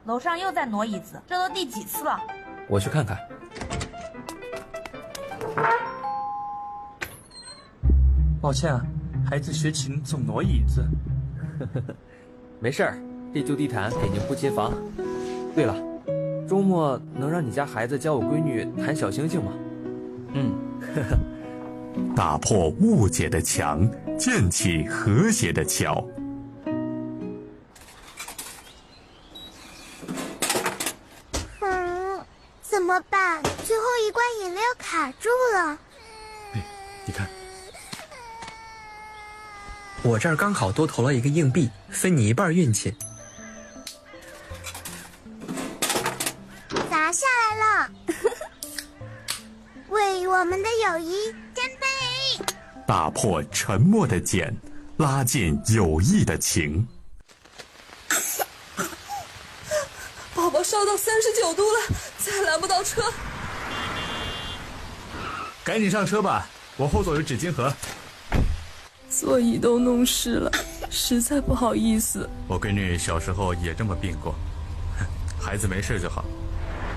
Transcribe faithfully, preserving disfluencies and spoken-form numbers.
楼上又在挪椅子，这都第几次了？ 我去看看。 抱歉啊，孩子学琴总挪椅子。 没事儿，这旧地毯给您不接房。对了，周末能让你家孩子教我闺女弹小星星吗？ 嗯。 打破误解的墙，建起和谐的桥。 嗯，怎么办？最后一罐饮料卡住了。 哎，你看， 我这儿刚好多投了一个硬币，分你一半运气。 砸下来了。为我们的友谊干杯！ 打破沉默的茧，拉近友谊的情。 宝宝烧到三十九度了，再拦不到车。 赶紧上车吧，我后座有纸巾盒。 座椅都弄湿了，实在不好意思。 我闺女小时候也这么病过，孩子没事就好。